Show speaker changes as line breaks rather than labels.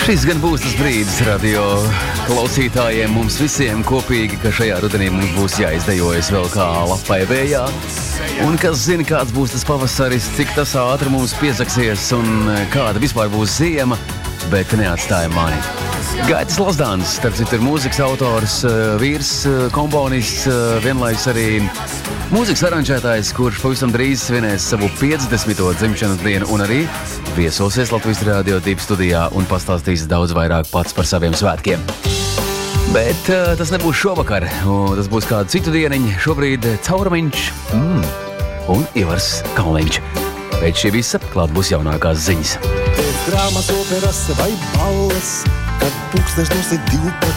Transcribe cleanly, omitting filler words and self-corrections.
Šis gan būs tas brīdis radio klausītājiem mums visiem kopīgi, ka šajā rudenī mums būs jāizdejojas vēl kā lapai vējā. Un kas zina, kāds būs tas pavasaris, cik tas ātri mums piezaksies un kāda vispār būs ziema, bet neatstāja mani. Gaitis Lazdāns, starp citu, ir mūzikas autors, vīrs, komponists, vienlaiks arī mūzikas aranžētājs, kurš pavisam drīz svinēs savu 50. dzimšanas dienu un arī viesosies Latvijas Radio 2 studijā un pastāstīs daudz vairāk pats par saviem svētkiem. Bet tas nebūs šovakar, tas būs kādu citu dieniņu. Šobrīd Cauramiņš un Ivars Kalniņš. Pēc šī visa klāt būs jaunākās ziņas.
Pēc drāmas, operas vai balles, kad pulkstenis ir 12.